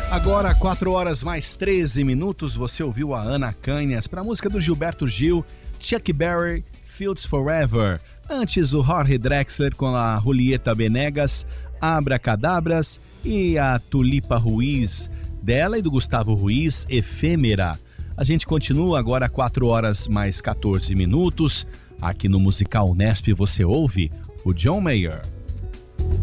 Agora, 4 horas mais 13 minutos, você ouviu a Ana Canhas para a música do Gilberto Gil, Chuck Berry, Fields Forever. Antes, o Jorge Drexler com a Julieta Venegas, Abracadabras, e a Tulipa Ruiz, dela e do Gustavo Ruiz, Efêmera. A gente continua agora, 4 horas mais 14 minutos. Aqui no Musical Unesp você ouve o John Mayer.